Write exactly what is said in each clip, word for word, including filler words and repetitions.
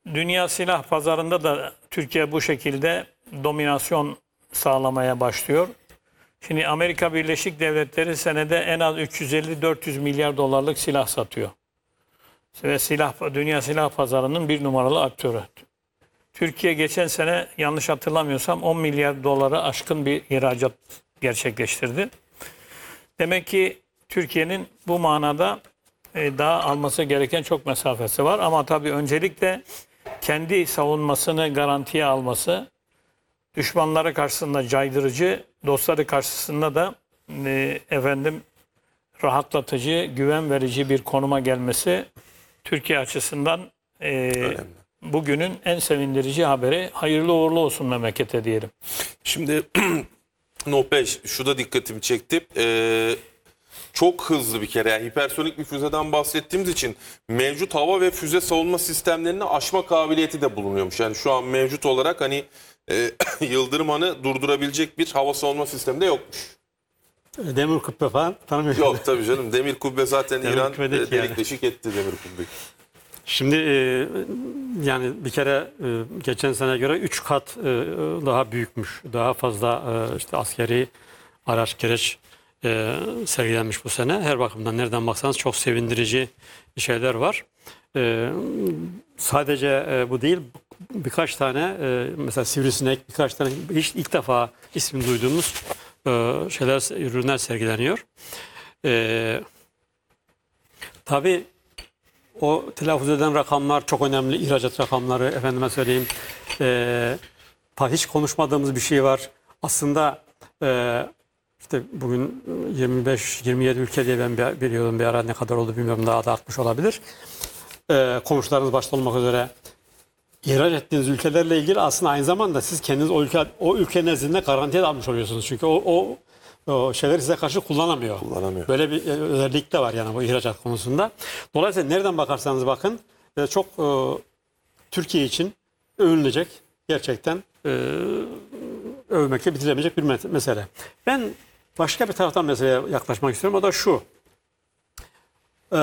dünya silah pazarında da Türkiye bu şekilde dominasyon sağlamaya başlıyor. Şimdi Amerika Birleşik Devletleri senede en az üç yüz elli dört yüz milyar dolarlık silah satıyor. Ve silah dünya silah pazarının bir numaralı aktörü. Türkiye geçen sene yanlış hatırlamıyorsam on milyar doları aşkın bir ihracat gerçekleştirdi. Demek ki Türkiye'nin bu manada daha alması gereken çok mesafesi var. Ama tabii öncelikle kendi savunmasını garantiye alması, düşmanları karşısında caydırıcı, dostları karşısında da e, efendim rahatlatıcı, güven verici bir konuma gelmesi Türkiye açısından e, bugünün en sevindirici haberi. Hayırlı uğurlu olsun memlekete diyelim. Şimdi Nopej şu da dikkatimi çekti. Ee, çok hızlı bir kere yani hipersonik bir füzeden bahsettiğimiz için mevcut hava ve füze savunma sistemlerini aşma kabiliyeti de bulunuyormuş. Yani şu an mevcut olarak hani e, Yıldırım Han'ı durdurabilecek bir hava savunma sistemi de yokmuş. Demir kubbe falan tanımıyorum. Yok tabii canım. Demir kubbe zaten Demir İran kubbe değil e, delik yani. deşik etti demir kubbeyi. Şimdi e, yani bir kere e, geçen sene göre üç kat e, daha büyükmüş. Daha fazla e, işte askeri araç gereç e, sergilenmiş bu sene. Her bakımdan nereden baksanız çok sevindirici şeyler var. E, sadece e, bu değil, birkaç tane e, mesela sivrisinek, birkaç tane hiç ilk defa ismini duyduğumuz e, şeyler, ürünler sergileniyor. E, tabii o telaffuz eden rakamlar çok önemli. İhracat rakamları, efendime söyleyeyim. E, hiç konuşmadığımız bir şey var. Aslında e, işte bugün yirmi beş yirmi yedi ülke diye ben biliyordum bir ara, ne kadar oldu bilmiyorum, daha da artmış olabilir. E, komşularınız başta olmak üzere ihraç ettiğiniz ülkelerle ilgili aslında aynı zamanda siz kendiniz o ülke o ülke nezdinde garantiye almış oluyorsunuz. Çünkü o, o, o şeyleri size karşı kullanamıyor. Kullanamıyor. Böyle bir özellik de var yani bu ihracat konusunda. Dolayısıyla nereden bakarsanız bakın çok e, Türkiye için övünülecek, gerçekten e, övmekle bitirilemeyecek bir mesele. Ben başka bir taraftan meseleye yaklaşmak istiyorum. O da şu. E,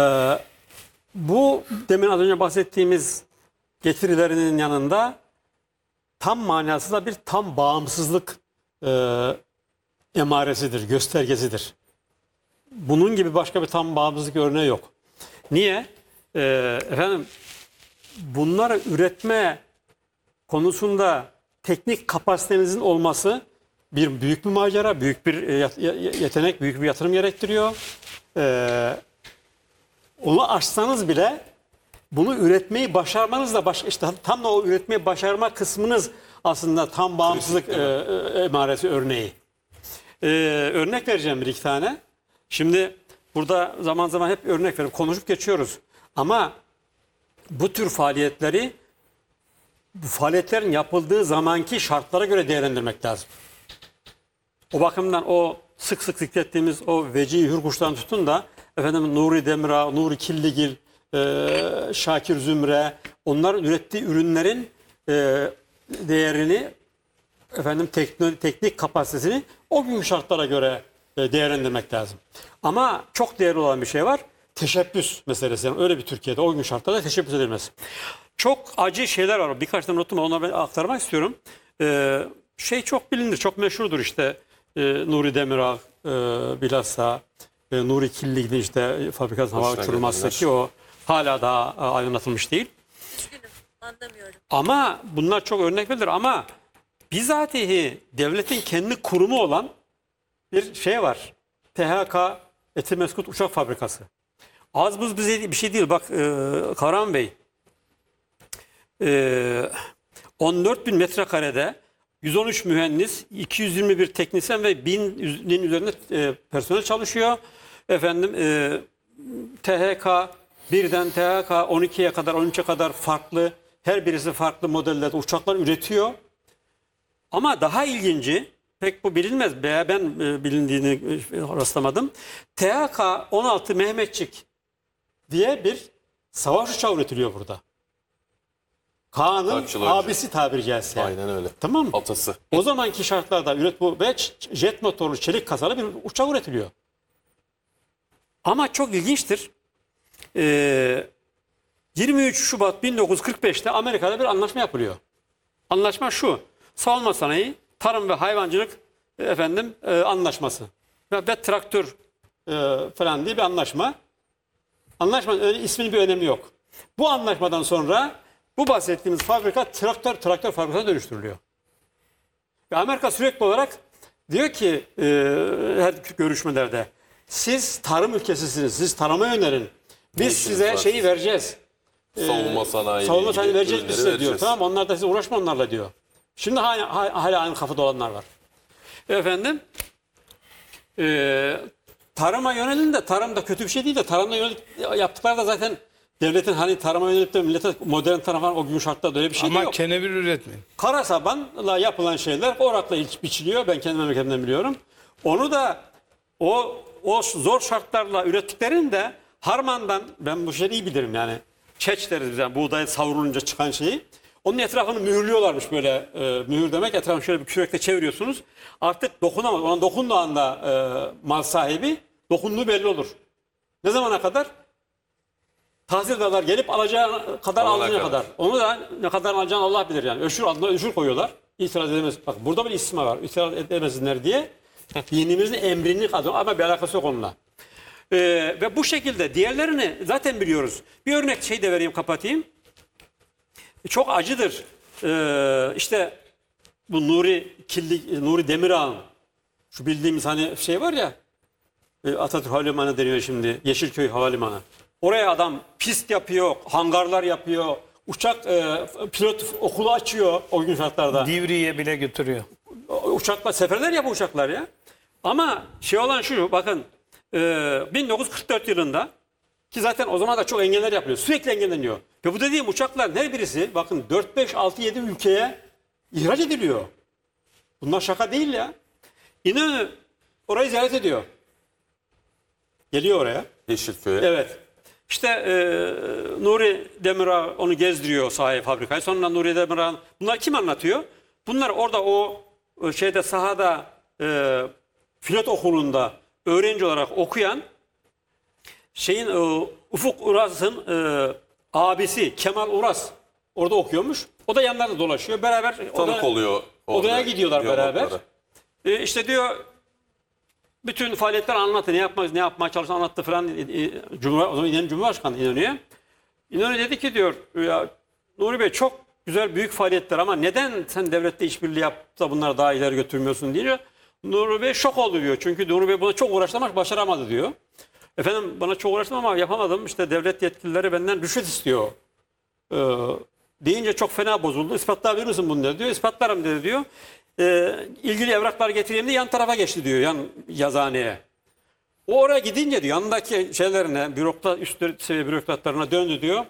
bu demin az önce bahsettiğimiz getirilerinin yanında tam manasında bir tam bağımsızlık e, emaresidir, göstergesidir. Bunun gibi başka bir tam bağımsızlık örneği yok. Niye? E, efendim bunları üretme konusunda teknik kapasitenizin olması bir büyük bir macera, büyük bir yetenek, büyük bir yatırım gerektiriyor. E, onu aşsanız bile bunu üretmeyi başarmanız da baş, işte tam da o üretmeyi başarma kısmınız aslında tam bağımsızlık e, e, emaresi örneği. E, örnek vereceğim bir iki tane. Şimdi burada zaman zaman hep örnek verip konuşup geçiyoruz. Ama bu tür faaliyetleri bu faaliyetlerin yapıldığı zamanki şartlara göre değerlendirmek lazım. O bakımdan o sık sık zikrettiğimiz o Vecihi Hürkuş'tan tutun da efendim Nuri Demirağ, Nuri Killigil, Ee, Şakir Zümre, onların ürettiği ürünlerin e, değerini, efendim teknik, teknik kapasitesini o gün şartlara göre e, değerlendirmek lazım. Ama çok değerli olan bir şey var. Teşebbüs meselesi. Yani öyle bir Türkiye'de o gün şartlarda teşebbüs edilmez. Çok acı şeyler var. Birkaç tane notum var. Onları ben aktarmak istiyorum. Ee, şey çok bilinir, çok meşhurdur işte. Ee, Nuri Demirağ e, bilhassa e, Nuri Killigil işte fabrikasının hava uçurulması ki o hala daha aydınlatılmış değil. Üzgünüm, anlamıyorum. Ama bunlar çok örnek verilir ama bizatihi devletin kendi kurumu olan bir şey var. T H K Etimeskut Uçak Fabrikası. Az buz bize bir şey değil. Bak e, Kahraman Bey e, on dört bin metrekarede yüz on üç mühendis, iki yüz yirmi bir teknisyen ve binin üzerinde e, personel çalışıyor. Efendim e, T H K birden T H K on ikiye kadar, on üçe kadar farklı, her birisi farklı modellerde uçaklar üretiyor. Ama daha ilginci, pek bu bilinmez, ben bilindiğini rastlamadım. T H K on altı Mehmetçik diye bir savaş uçağı üretiliyor burada. Kaan'ın abisi tabiri caizse. Aynen öyle. Tamam mı? Atası. O zamanki şartlarda üret bu ve jet motorlu çelik kasalı bir uçak üretiliyor. Ama çok ilginçtir. Ee, yirmi üç Şubat bin dokuz yüz kırk beşte Amerika'da bir anlaşma yapılıyor. Anlaşma şu. Savunma sanayi, tarım ve hayvancılık e, efendim e, anlaşması. Ve, ve traktör e, falan diye bir anlaşma. Anlaşmanın öyle, isminin bir önemi yok. Bu anlaşmadan sonra bu bahsettiğimiz fabrika traktör traktör fabrikasına dönüştürülüyor. Ve Amerika sürekli olarak diyor ki e, her görüşmelerde siz tarım ülkesisiniz, siz tarıma yönerin. Biz işiniz size var şeyi sizin? vereceğiz. Savunma sanayi. Savunma sanayi vereceğiz biz ürünleri size diyor. vereceğiz. Tamam onlar da size uğraşma onlarla diyor. Şimdi hala, hala aynı kafada olanlar var. Efendim e, tarıma yönelin de tarım da kötü bir şey değil de tarımda yönelik yaptıkları da zaten devletin hani tarıma yönelik de millete modern tarım falan o gün şartlarda öyle bir şey de Ama yok. kenevir üretmeyin. Kara sabanla yapılan şeyler orakla iç biçiliyor. Ben kendi memleketimden biliyorum. Onu da o o zor şartlarla ürettiklerini de harmandan ben bu şeyi iyi bilirim yani. Çeç deriz biz yani buğday savrulunca çıkan şeyi. Onun etrafını mühürlüyorlarmış böyle e, mühür demek. Etrafını şöyle bir kürekle çeviriyorsunuz. Artık dokunamaz. Ona dokunduğu anda e, mal sahibi dokunduğu belli olur. Ne zamana kadar? Tahsildarlar gelip alacağı kadar Alana alacağına kadar. kadar. Onu da ne kadar alacağını Allah bilir yani. Öşür adına öşür koyuyorlar. İtiraz edemez. Bak burada bir istisna var. İtiraz edemezsinler diye. Dinimizin emrini kazanıyor ama bir alakası yok onunla. Ee, ve bu şekilde diğerlerini zaten biliyoruz. Bir örnek şey de vereyim kapatayım. Çok acıdır. Ee, işte bu Nuri Killi, Nuri Demirağ'ın şu bildiğimiz hani şey var ya Atatürk Havalimanı deniyor şimdi. Yeşilköy Havalimanı. Oraya adam pist yapıyor, hangarlar yapıyor, uçak e, pilot okulu açıyor o gün şartlarda. Divriğe bile götürüyor. Uçakla seferler ya bu uçaklar ya. Ama şey olan şu bakın e, bin dokuz yüz kırk dört yılında ki zaten o zaman da çok engeller yapılıyor. Sürekli engelleniyor. Ve bu dediğim uçaklar her birisi bakın dört beş altı yedi ülkeye ihraç ediliyor. Bunlar şaka değil ya. İnönü orayı ziyaret ediyor. Geliyor oraya. Yeşilköy'e. Evet. İşte e, Nuri Demirağ onu gezdiriyor sahi fabrikayı. Sonra Nuri Demirağ bunlar kim anlatıyor? Bunlar orada o o şeyde sahada e, pilot okulunda öğrenci olarak okuyan şeyin e, Ufuk Uras'ın e, abisi Kemal Uras orada okuyormuş. O da yanlarında dolaşıyor. Beraber Tanık odaya, oluyor. orada odaya gidiyorlar beraber. diyaloglara. E, işte diyor bütün faaliyetler anlattı. Ne yapmak, ne yapmaya çalıştı anlattı falan. E, e, Cumhur, o zaman İnönü Cumhurbaşkanı İnönü'ye. İnönü dedi ki diyor ya Nuri Bey çok güzel büyük faaliyetler ama neden sen devlette işbirliği yapıp da bunları daha ileri götürmüyorsun diye. Nuri Bey şok oldu diyor. Çünkü Nuri Bey buna çok uğraştı ama başaramadı diyor. Efendim bana çok uğraştım ama yapamadım. İşte devlet yetkilileri benden rüşvet istiyor. Ee, deyince çok fena bozuldu. İspatlayabilir misin bunu dedi diyor. İspatlarım dedi diyor. Ee, ilgili evraklar getireyim de yan tarafa geçti diyor. Yan yazıhaneye. O oraya gidince diyor yanındaki şeylerine, bürokrat, üst seviye bürokratlarına döndü diyor.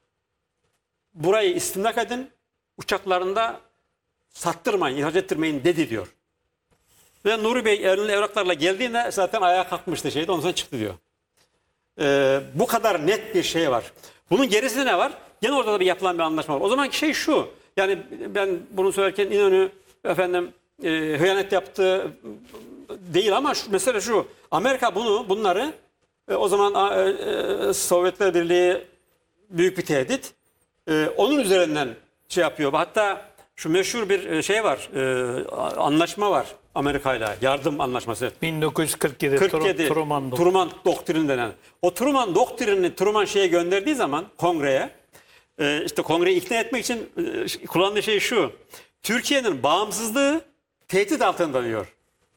Burayı istimlak edin, uçaklarında sattırmayın, ihraç ettirmeyin dedi diyor. Ve Nuri Bey elinde evraklarla geldiğinde zaten ayağa kalkmıştı şeyde, ondan sonra çıktı diyor. Ee, bu kadar net bir şey var. Bunun gerisinde ne var? Gene orada da bir yapılan bir anlaşma var. O zamanki şey şu, yani ben bunu söylerken İnönü efendim e, hıyanet yaptı değil ama şu, mesele şu, Amerika bunu bunları e, o zaman e, e, Sovyetler Birliği büyük bir tehdit. E, onun üzerinden şey yapıyor. Hatta şu meşhur bir şey var, e, anlaşma var Amerika ile, yardım anlaşması. bin dokuz yüz kırk yedi, kırk yedi Truman Doktrini. Truman doktrini denen. O Truman doktrinini Truman şeye gönderdiği zaman kongreye, e, işte kongreyi ikna etmek için e, kullandığı şey şu. Türkiye'nin bağımsızlığı tehdit altında diyor.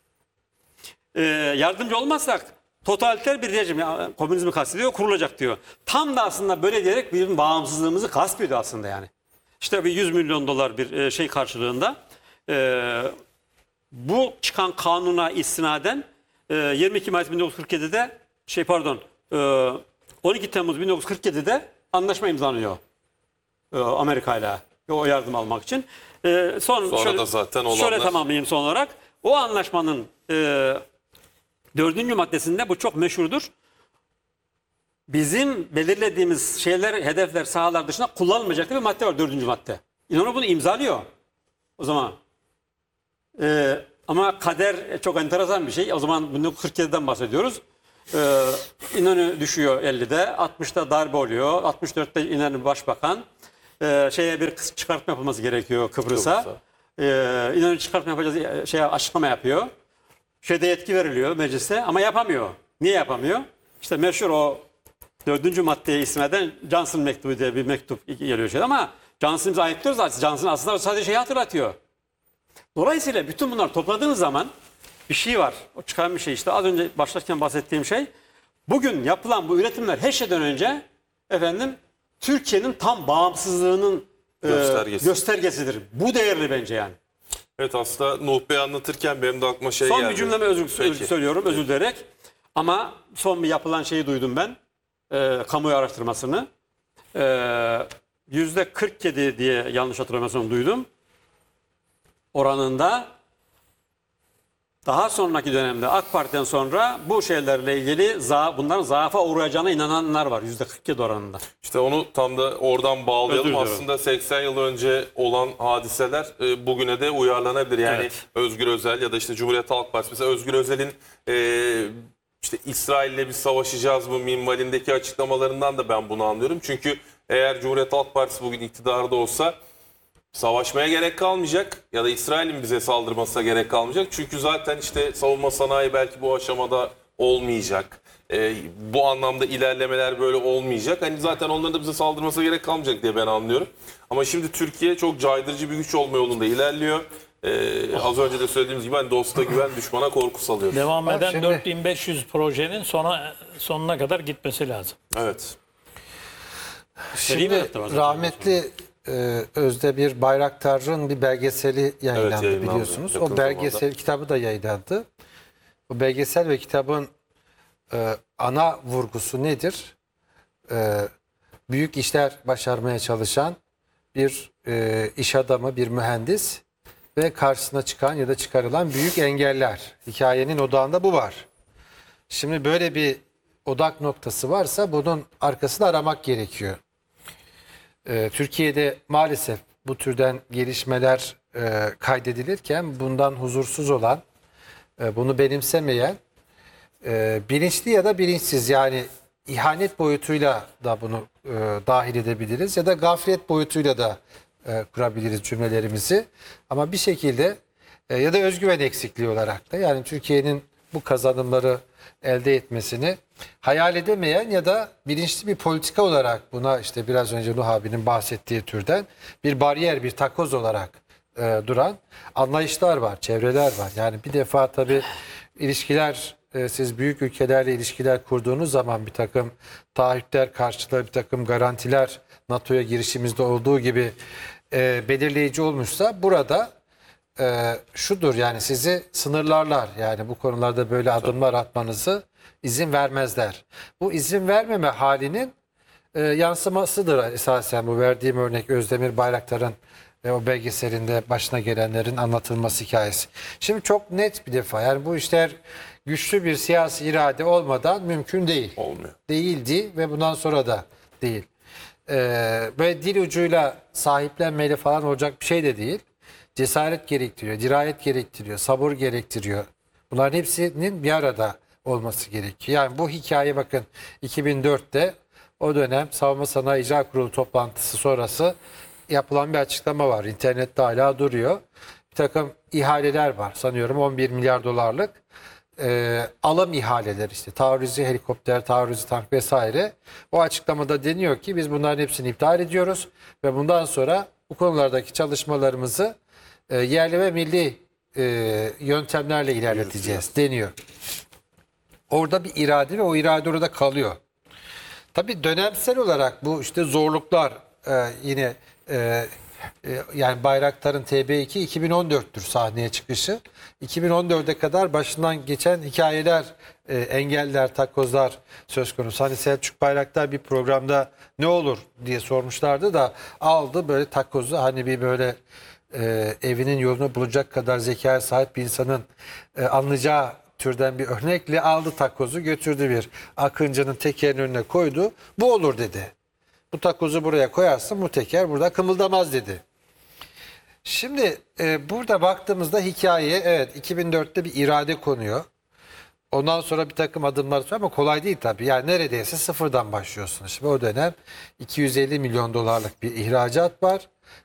E, yardımcı olmazsak totaliter bir rejim, yani komünizmi kastediyor, kurulacak diyor. Tam da aslında böyle diyerek bizim bağımsızlığımızı gasp ediyor aslında yani. İşte bir yüz milyon dolar bir şey karşılığında e, bu çıkan kanuna istinaden e, yirmi iki Mayıs bin dokuz yüz kırk yedi'de şey pardon e, on iki Temmuz bin dokuz yüz kırk yedi'de anlaşma imzalanıyor e, Amerika ile o yardım almak için. E, son Sonra şöyle, da zaten olanlar... şöyle tamamlayayım son olarak. O anlaşmanın e, dördüncü maddesinde bu çok meşhurdur. Bizim belirlediğimiz şeyler, hedefler, sahalar dışında kullanılmayacak bir madde var, dördüncü madde. İnönü bunu imzalıyor o zaman. Ee, ama kader çok enteresan bir şey. O zaman bin dokuz yüz kırk yedi'den bahsediyoruz. Ee, İnönü düşüyor ellide, altmışta darbe oluyor, altmış dörtte İnönü başbakan. Ee, şeye bir kıs- çıkartma yapılması gerekiyor Kıbrıs'a. Kıbrıs'a. Ee, İnönü çıkartma yapacağız, şeye açıklama yapıyor. Şeyde yetki veriliyor mecliste ama yapamıyor. Niye yapamıyor? İşte meşhur o dördüncü maddeye ismeden Johnson mektubu diye bir mektup geliyor şey ama Johnson'ı biz ayıplıyoruz zaten. Johnson aslında sadece şeyi hatırlatıyor. Dolayısıyla bütün bunlar topladığınız zaman bir şey var. O çıkan bir şey işte az önce başlarken bahsettiğim şey. Bugün yapılan bu üretimler her şeyden önce efendim Türkiye'nin tam bağımsızlığının e, Göstergesi. göstergesidir. Bu değerli bence yani. Evet, aslında Nuh Bey anlatırken benim de aklıma şey Son geldi. bir cümleme özür, Peki. özür söylüyorum, özür dilerek. Ama son bir yapılan şeyi duydum ben. E, kamuoyu araştırmasını. E, Yüzde kırk yedi diye yanlış hatırlamıyorsam duydum. Oranında daha sonraki dönemde AK Parti'den sonra bu şeylerle ilgili za, bunların zaafa uğrayacağına inananlar var. Yüzde kırk yedi oranında. İşte onu tam da oradan bağlayalım. Özür dilerim. Aslında seksen yıl önce olan hadiseler e, bugüne de uyarlanabilir. Yani Evet. Özgür Özel ya da işte Cumhuriyet Halk Partisi. Mesela Özgür Özel'in e, işte İsrail'le biz savaşacağız mı minvalindeki açıklamalarından da ben bunu anlıyorum. Çünkü eğer Cumhuriyet Halk Partisi bugün iktidarda olsa savaşmaya gerek kalmayacak ya da İsrail'in bize saldırmasına gerek kalmayacak. Çünkü zaten işte savunma sanayi belki bu aşamada olmayacak. Ee, bu anlamda ilerlemeler böyle olmayacak. Hani zaten onların da bize saldırmasına gerek kalmayacak diye ben anlıyorum. Ama şimdi Türkiye çok caydırıcı bir güç olma yolunda ilerliyor. Ee, az önce de söylediğimiz gibi hani dosta güven, düşmana korku salıyor. Devam Bak eden şimdi- dört bin beş yüz projenin sona sonuna kadar gitmesi lazım. Evet. Seri Şimdi medet de var zaten. rahmetli e, Özdemir Bayraktar'ın bir belgeseli yayınlandı, yayınlandı. biliyorsunuz. Yakın O belgesel zamanda. kitabı da yayınlandı. O belgesel ve kitabın e, ana vurgusu nedir? E, büyük işler başarmaya çalışan bir e, iş adamı, bir mühendis ve karşısına çıkan ya da çıkarılan büyük engeller. Hikayenin odağında bu var. Şimdi böyle bir odak noktası varsa bunun arkasını aramak gerekiyor. Ee, Türkiye'de maalesef bu türden gelişmeler e, kaydedilirken bundan huzursuz olan, e, bunu benimsemeyen, e, bilinçli ya da bilinçsiz, yani ihanet boyutuyla da bunu e, dahil edebiliriz ya da gaflet boyutuyla da e, kurabiliriz cümlelerimizi. Ama bir şekilde e, ya da özgüven eksikliği olarak da, yani Türkiye'nin bu kazanımları elde etmesini hayal edemeyen ya da bilinçli bir politika olarak buna, işte biraz önce Nuh abinin bahsettiği türden bir bariyer, bir takoz olarak e, duran anlayışlar var, çevreler var. Yani bir defa tabii ilişkiler, e, siz büyük ülkelerle ilişkiler kurduğunuz zaman bir takım taahhütler karşılığı, bir takım garantiler NATO'ya girişimizde olduğu gibi e, belirleyici olmuşsa, burada e, şudur, yani sizi sınırlarlar. Yani bu konularda böyle adımlar atmanızı izin vermezler. Bu izin vermeme halinin e, yansımasıdır esasen bu verdiğim örnek, Özdemir Bayraktar'ın e, o belgeselinde başına gelenlerin anlatılması hikayesi. Şimdi çok net bir defa, yani bu işler güçlü bir siyasi irade olmadan mümkün değil. Olmuyor. Değildi ve bundan sonra da değil. Ee, böyle dil ucuyla sahiplenmeyle falan olacak bir şey de değil. Cesaret gerektiriyor, dirayet gerektiriyor, sabır gerektiriyor. Bunların hepsinin bir arada olması gerekiyor. Yani bu hikaye, bakın iki bin dörtte o dönem Savunma Sanayi İcra Kurulu toplantısı sonrası yapılan bir açıklama var. İnternette hala duruyor. Bir takım ihaleler var, sanıyorum on bir milyar dolarlık. E, alım ihaleleri, işte taarruzi helikopter, taarruzi tank vesaire. O açıklamada deniyor ki biz bunların hepsini iptal ediyoruz ve bundan sonra bu konulardaki çalışmalarımızı e, yerli ve milli e, yöntemlerle ilerleteceğiz deniyor. Orada bir irade ve o irade orada kalıyor. Tabii dönemsel olarak bu işte zorluklar e, yine e, e, yani Bayraktar'ın T B iki iki bin on dörttür sahneye çıkışı. iki bin on dörde kadar başından geçen hikayeler, e, engeller, takozlar söz konusu. Hani Selçuk Bayraktar bir programda ne olur diye sormuşlardı da aldı böyle takozu, hani bir böyle e, evinin yolunu bulacak kadar zekaya sahip bir insanın e, anlayacağı türden bir örnekle aldı takozu, götürdü bir akıncının tekerin önüne koydu. Bu olur dedi. Bu takozu buraya koyarsın, bu teker burada kımıldamaz dedi. Şimdi e, burada baktığımızda hikayeye, evet, iki bin dörtte bir irade konuyor. Ondan sonra bir takım adımlar var ama kolay değil tabii. Yani neredeyse sıfırdan başlıyorsun. Şimdi o dönem iki yüz elli milyon dolarlık bir ihracat var.